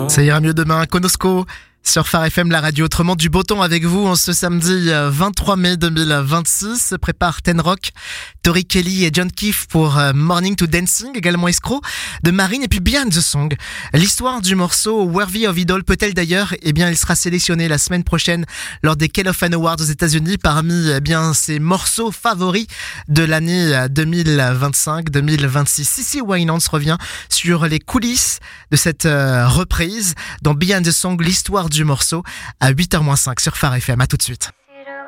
Ça ira mieux demain, Konosko sur Phare FM, la radio. Autrement, du beau temps avec vous en ce samedi 23 mai 2026. Se prépare Ten Rock, Tori Kelly et John Keefe pour Morning to Dancing, également Escroc de Marine et puis Behind the Song. L'histoire du morceau Worthy of Idol peut-elle d'ailleurs, il sera sélectionné la semaine prochaine lors des Call of Fan Awards aux États-Unis parmi ses morceaux favoris de l'année 2025-2026. CeCe Winans revient sur les coulisses de cette reprise dans Behind the Song, l'histoire du morceau à 8h-5 sur Phare FM. À tout de suite.